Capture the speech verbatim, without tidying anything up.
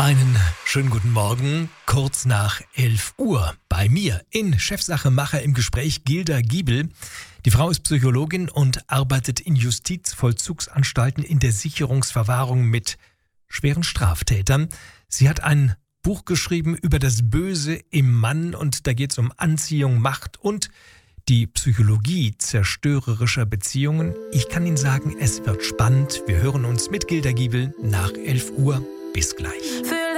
Einen schönen guten Morgen, kurz nach elf Uhr. Bei mir in Chefsache Macher im Gespräch Gilda Giebel. Die Frau ist Psychologin und arbeitet in Justizvollzugsanstalten in der Sicherungsverwahrung mit schweren Straftätern. Sie hat ein Buch geschrieben über das Böse im Mann und da geht es um Anziehung, Macht und die Psychologie zerstörerischer Beziehungen. Ich kann Ihnen sagen, es wird spannend. Wir hören uns mit Gilda Giebel nach elf Uhr. Bis gleich.